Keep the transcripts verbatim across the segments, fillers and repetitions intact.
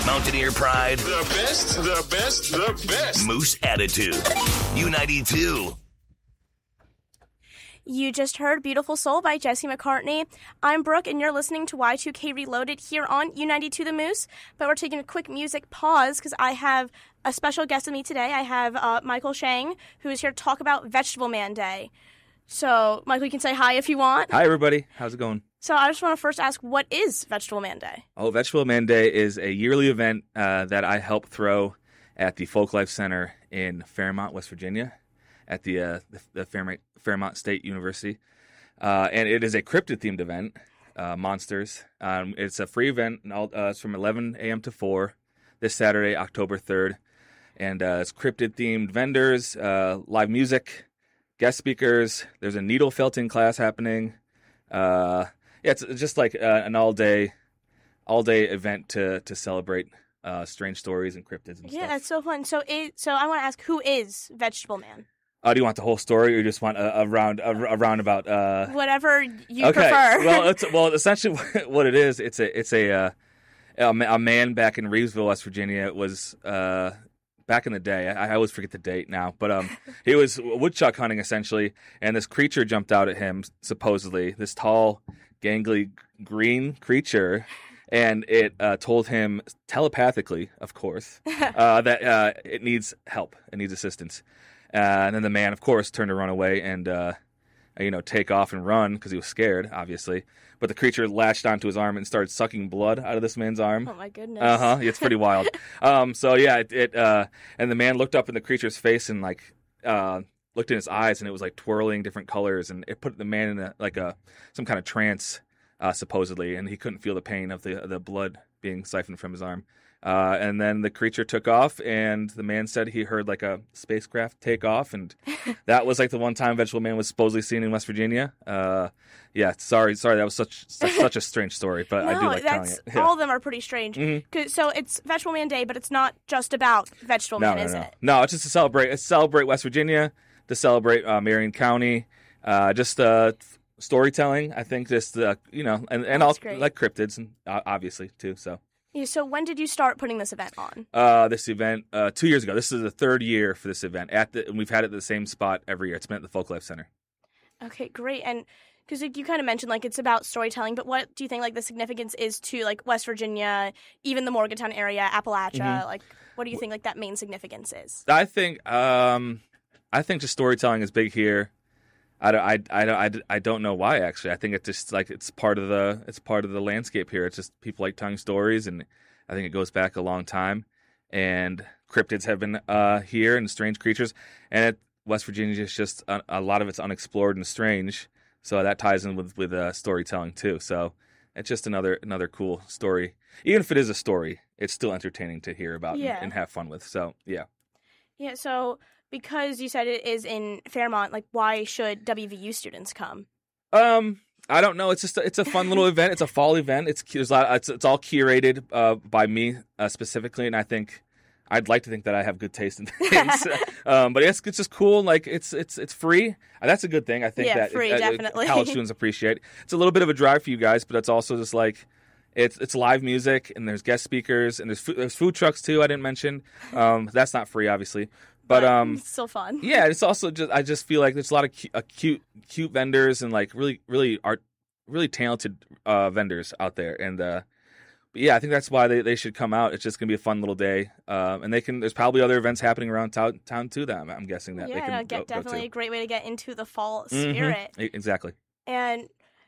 Mountaineer pride. The best, the best, the best. Moose attitude. U ninety-two. You just heard Beautiful Soul by Jesse McCartney. I'm Brooke, and you're listening to Y two K Reloaded here on U ninety-two The Moose. But we're taking a quick music pause because I have a special guest with me today. I have uh, Michael Shang, who is here to talk about Vegetable Man Day. So, Michael, you can say hi if you want. Hi, everybody. How's it going? So I just want to first ask, what is Vegetable Man Day? Oh, Vegetable Man Day is a yearly event uh, that I help throw at the Folk Life Center in Fairmont, West Virginia, at the uh, the, the Fairmont, Fairmont State University. Uh, and it is a cryptid-themed event, uh, Monsters. Um, it's a free event. And all, uh, it's from eleven a.m. to four this Saturday, October third. And uh, it's cryptid-themed vendors, uh, live music, guest speakers. There's a needle felting class happening. Uh, yeah, it's just like uh, an all-day all-day event to, to celebrate uh, strange stories and cryptids and yeah, stuff. that's so fun. So, it, so I want to ask, who is Vegetable Man? Uh, do you want the whole story, or you just want a, a round, a, a roundabout? Uh... Whatever you okay. prefer. well, it's, well, essentially, what it is, it's a, it's a, uh, a, a man back in Reevesville, West Virginia. Was uh, back in the day. I, I always forget the date now, but um, he was woodchuck hunting essentially, and this creature jumped out at him. Supposedly, this tall, gangly, green creature. And it uh, told him telepathically, of course, uh, that uh, it needs help. It needs assistance. Uh, and then the man, of course, turned to run away and, uh, you know, take off and run because he was scared, obviously. But the creature latched onto his arm and started sucking blood out of this man's arm. Oh, my goodness. Uh-huh. It's pretty wild. Um, so, yeah, it, it uh, and the man looked up in the creature's face and, like, uh, looked in his eyes, and it was, like, twirling different colors. And it put the man in, a, like, a some kind of trance, uh, supposedly, and he couldn't feel the pain of the the blood being siphoned from his arm. Uh, and then the creature took off, and the man said he heard like a spacecraft take off, and that was like the one time Vegetable Man was supposedly seen in West Virginia. Uh, yeah, sorry, sorry, that was such such, such a strange story, but no, I do like telling that's, it. Yeah. All of them are pretty strange. Mm-hmm. 'Cause- So it's Vegetable Man Day, but it's not just about Vegetable No, Man, no, is no, it? no. It's just to celebrate. It's to celebrate West Virginia, to celebrate uh, Marion County, uh, just uh, storytelling. I think just uh, you know, and and That's all great. like cryptids, and uh, obviously too. So. Yeah, so when did you start putting this event on? Uh, this event uh, two years ago. This is the third year for this event. At the, and we've had it at the same spot every year. It's been at the Folk Life Center. Okay, great. And because you kind of mentioned like it's about storytelling, but what do you think like the significance is to like West Virginia, even the Morgantown area, Appalachia? Mm-hmm. Like, what do you think like that main significance is? I think um, I think just storytelling is big here. I don't, I, I, I, I don't know why actually. I think it's just like it's part of the it's part of the landscape here. It's just people like telling stories, and I think it goes back a long time. And cryptids have been uh, here, and strange creatures. And it, West Virginia is just a, a lot of it's unexplored and strange. So that ties in with with uh, storytelling too. So it's just another another cool story. Even if it is a story, it's still entertaining to hear about Yeah. and, and have fun with. So yeah. Yeah, so because you said it is in Fairmont, like why should W V U students come? Um, I don't know. It's just a, it's a fun little event. It's a fall event. It's there's a lot, it's it's all curated uh, by me uh, specifically, and I think I'd like to think that I have good taste in things. um, but it's it's just cool. Like it's it's it's free. Uh, That's a good thing. I think Yeah, that free, uh, definitely. college students appreciate. It's a little bit of a drive for you guys, but it's also just like. It's it's live music, and there's guest speakers, and there's food, there's food trucks too. I didn't mention. Um, that's not free, obviously, but um, it's still fun. yeah, it's also just I just feel like there's a lot of cu- uh, cute cute vendors and like really really art really talented uh, vendors out there, and uh, but yeah, I think that's why they, they should come out. It's just gonna be a fun little day, um, and they can. There's probably other events happening around town town too. That I'm, I'm guessing that yeah, they can no, go, get, go definitely to. a great way to get into the fall Mhm. spirit. E- Exactly. And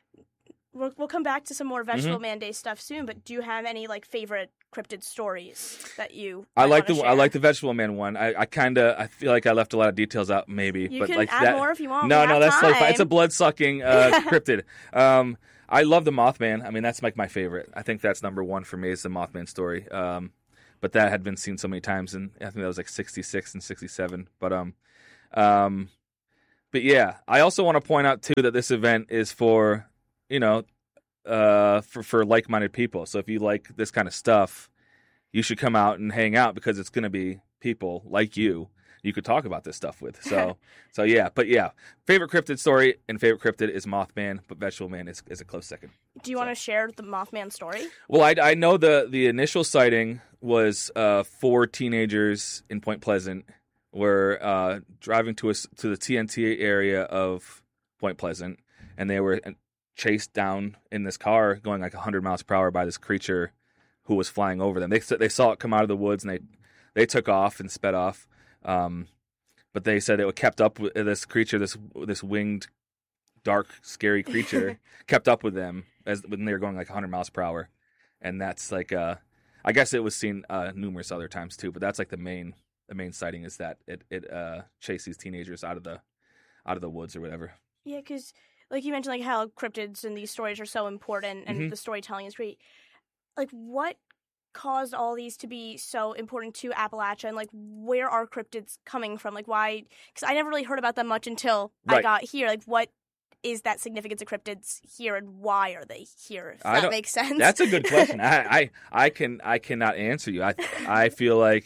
we'll, we'll come back to some more Vegetable Mhm. Man Day stuff soon. But do you have any like favorite cryptid stories that you? I might like the wanna I share? like the Vegetable Man one. I, I kind of I feel like I left a lot of details out, maybe. You but can like add that, more if you want. No, We no, have that's totally fine. time. It's a blood sucking uh, cryptid. Um, I love the Mothman. I mean, that's like my favorite. I think that's number one for me is the Mothman story. Um, but that had been seen so many times, and I think that was like sixty-six and sixty-seven. But um, um, but yeah, I also want to point out too that this event is for you know, uh, for for like-minded people. So if you like this kind of stuff, you should come out and hang out because it's going to be people like you you could talk about this stuff with. So so yeah, but yeah, favorite cryptid story and favorite cryptid is Mothman, but Vegetable Man is, is a close second. Do you want to share the Mothman story? Well, I, I know the the initial sighting was uh, four teenagers in Point Pleasant were uh, driving to us to the T N T area of Point Pleasant, and they were chased down in this car going like one hundred miles per hour by this creature who was flying over them. They they saw it come out of the woods, and they, they took off and sped off. Um, but they said it kept up with this creature, this this winged, dark, scary creature, kept up with them as when they were going like one hundred miles per hour. And that's like, uh, I guess it was seen uh, numerous other times too, but that's like the main the main sighting is that it it uh, chased these teenagers out of the out of the woods or whatever. Yeah, because like you mentioned, like how cryptids and these stories are so important, and Mm-hmm. the storytelling is great. Like, what caused all these to be so important to Appalachia, and like where are cryptids coming from? Like, why? Because I never really heard about them much until I Right. got here. Like, what is that significance of cryptids here, and why are they here? If I that don't- makes sense. That's a good question. I, I I can I cannot answer you. I I feel like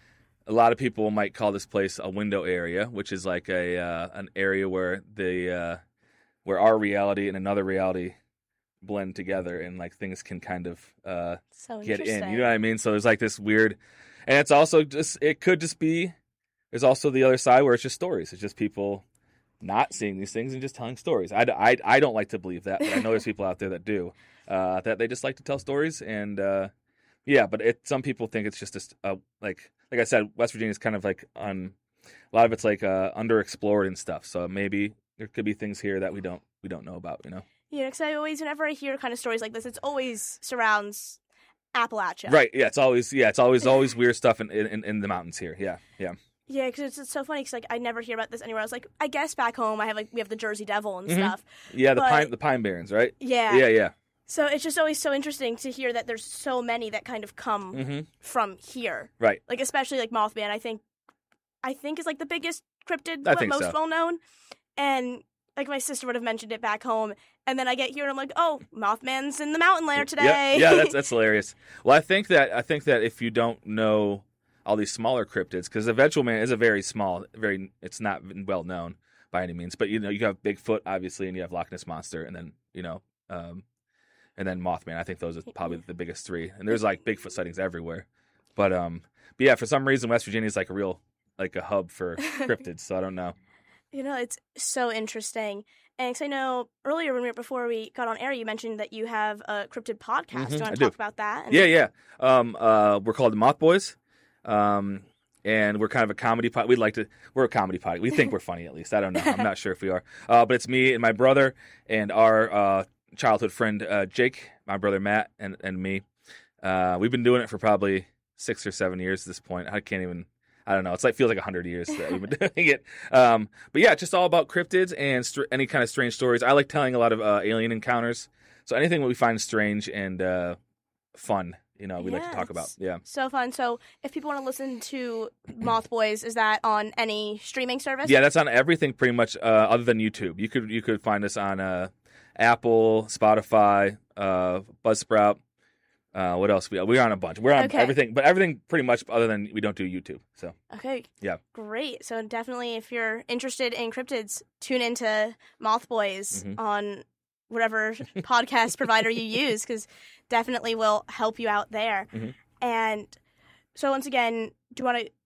a lot of people might call this place a window area, which is like a uh, an area where the uh, where our reality and another reality blend together, and like things can kind of uh, so get interesting. in. You know what I mean? So there's like this weird, and it's also just it could just be. There's also the other side where it's just stories. It's just people not seeing these things and just telling stories. I, I, I don't like to believe that, but I know there's people out there that do. Uh, that they just like to tell stories, and uh, yeah, but it, some people think it's just a, a like like I said, West Virginia is kind of like on a lot of it's like uh, underexplored and stuff. So maybe there could be things here that we don't we don't know about. You know, Yeah, because I always, whenever I hear kind of stories like this, it's always surrounds Appalachia. right? Yeah, it's always yeah, it's always always weird stuff in in, in the mountains here. Yeah, yeah. Yeah, because it's, it's so funny. Because like I never hear about this anywhere else. Like I guess back home, I have like we have the Jersey Devil and Mhm. stuff. Yeah, the But- pine the pine barrens, right? Yeah. Yeah, yeah. So it's just always so interesting to hear that there's so many that kind of come Mm-hmm. from here. Right. Like especially like Mothman, I think, I think is like the biggest cryptid, I what, think most so. well known. And like my sister would have mentioned it back home, and then I get here and I'm like, oh, Mothman's in the mountain lair today. Yeah, yeah, that's that's hilarious. Well, I think that I think that if you don't know all these smaller cryptids, because the Vegetable Man is a very small, very it's not well known by any means, but you know you have Bigfoot obviously, and you have Loch Ness Monster, and then you know, um, and then Mothman. I think those are probably the biggest three, and there's like Bigfoot sightings everywhere. But um, but yeah, for some reason West Virginia is like a real like a hub for cryptids. So I don't know. You know, it's so interesting. And 'cause I know earlier when we were before we got on air, you mentioned that you have a cryptid podcast. Mhm, do you want I to do. talk about that? And- Yeah, yeah. Um, uh, we're called the Moth Boys, um, and we're kind of a comedy pod. We'd like to. We're a comedy pod. We think we're funny, at least. I don't know. I'm not sure if we are. Uh, but it's me and my brother and our uh, childhood friend uh, Jake, my brother Matt, and and me. Uh, we've been doing it for probably six or seven years at this point. I can't even. I don't know. It's like feels like a hundred years that we've been doing it. Um, but yeah, it's just all about cryptids and str- any kind of strange stories. I like telling a lot of uh, alien encounters. So anything that we find strange and uh, fun, you know, we like to talk about. Yes. Yeah. So fun. So if people want to listen to Moth Boys, is that on any streaming service? Yeah, that's on everything pretty much, uh, other than YouTube. You could you could find us on uh, Apple, Spotify, uh, Buzzsprout. Uh, what else? We we're on a bunch. We're on Okay. everything, but everything pretty much other than we don't do YouTube. So Okay. Yeah. Great. So definitely, if you're interested in cryptids, tune into Moth Boys Mhm. on whatever podcast provider you use, because definitely will help you out there. Mhm. And so once again, do you want to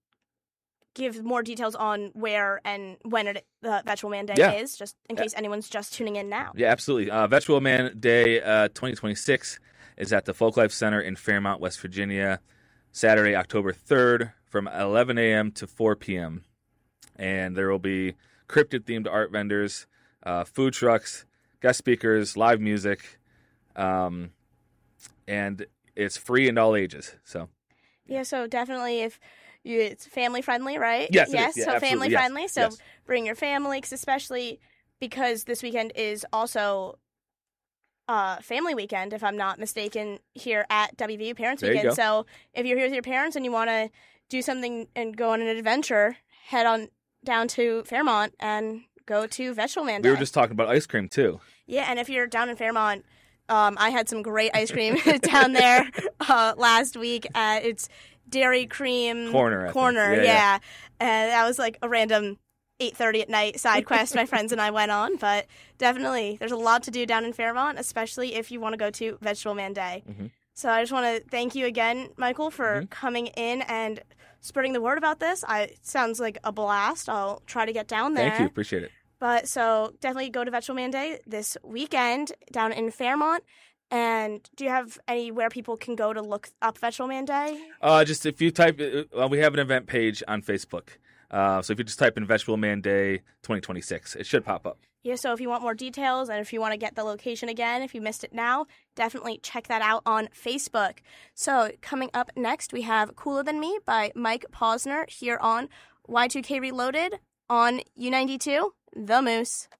give more details on where and when it, the Vegetable Man Day Yeah. is, just in Yeah. case anyone's just tuning in now? yeah, absolutely. Uh, Vegetable Man Day uh, twenty twenty-six is at the Folklife Center in Fairmont, West Virginia, Saturday, October third, from eleven a.m. to four p.m. And there will be cryptid-themed art vendors, uh, food trucks, guest speakers, live music, um, and it's free and all ages. So Yeah, so definitely if you, it's family friendly, right? Yes, it is. Yes, Yeah, so absolutely. family Yes. friendly. So Yes. bring your family, 'cause especially because this weekend is also uh, family weekend, if I'm not mistaken, here at W V U Parents There you Weekend. go. So if you're here with your parents and you want to do something and go on an adventure, head on down to Fairmont and go to Vegetable Man Day. we were just talking about ice cream too. Yeah, and if you're down in Fairmont, um, I had some great ice cream down there uh, last week at its Dairy Cream Corner, I think. Corner, Yeah, yeah. yeah. And that was like a random eight thirty at night side quest my friends and I went on. But definitely, there's a lot to do down in Fairmont, especially if you want to go to Vegetable Man Day. Mhm. So I just want to thank you again, Michael, for Mm-hmm. coming in and spreading the word about this. I it sounds like a blast. I'll try to get down there. Thank you. Appreciate it. But so definitely go to Vegetable Man Day this weekend down in Fairmont. And do you have anywhere people can go to look up Vegetable Man Day? Uh, just if you type, uh, we have an event page on Facebook. Uh, so if you just type in Vegetable Man Day twenty twenty-six, it should pop up. Yeah, so if you want more details and if you want to get the location again, if you missed it now, definitely check that out on Facebook. So coming up next, we have Cooler Than Me by Mike Posner here on Y two K Reloaded on U ninety-two, The Moose.